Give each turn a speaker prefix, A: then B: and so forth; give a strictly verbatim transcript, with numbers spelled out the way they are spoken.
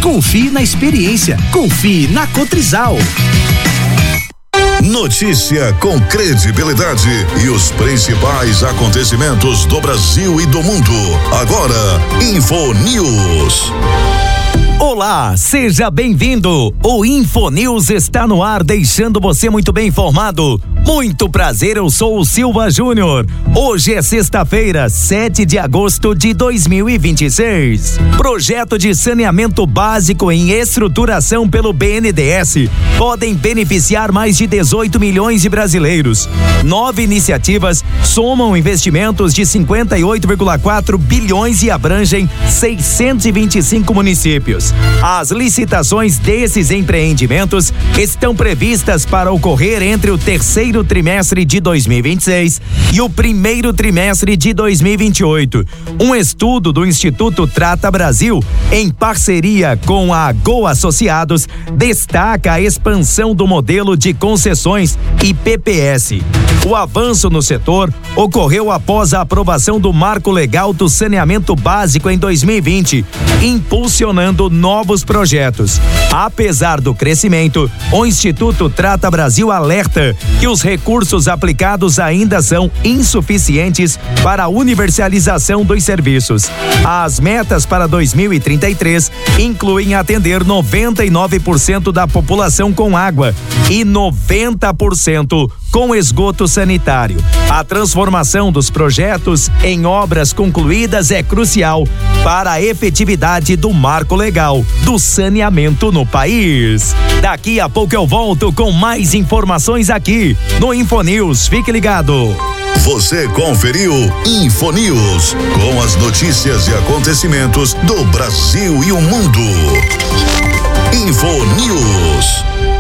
A: Confie na experiência. Confie na Cotrizal.
B: Notícia com credibilidade e os principais acontecimentos do Brasil e do mundo. Agora, InfoNews.
C: Olá, seja bem-vindo. O InfoNews está no ar, deixando você muito bem informado. Muito prazer, eu sou o Silva Júnior. Hoje é sexta-feira, sete de agosto de dois mil e vinte e seis. Projeto de saneamento básico em estruturação pelo B N D E S podem beneficiar mais de dezoito milhões de brasileiros. Nove iniciativas somam investimentos de cinquenta e oito vírgula quatro bilhões e abrangem seiscentos e vinte e cinco municípios. As licitações desses empreendimentos estão previstas para ocorrer entre o terceiro trimestre de dois mil e vinte e seis e o primeiro trimestre de dois mil e vinte e oito. Um estudo do Instituto Trata Brasil, em parceria com a Go Associados, destaca a expansão do modelo de concessões e P P S. O avanço no setor ocorreu após a aprovação do Marco Legal do Saneamento Básico em dois mil e vinte, impulsionando novos projetos. Apesar do crescimento, o Instituto Trata Brasil alerta que os recursos aplicados ainda são insuficientes para a universalização dos serviços. As metas para dois mil e trinta e três incluem atender noventa e nove por cento da população com água e noventa por cento com esgoto sanitário. A transformação dos projetos em obras concluídas é crucial para a efetividade do marco legal do saneamento no país. Daqui a pouco eu volto com mais informações aqui no InfoNews. Fique ligado.
B: Você conferiu InfoNews, com as notícias e acontecimentos do Brasil e o mundo. InfoNews.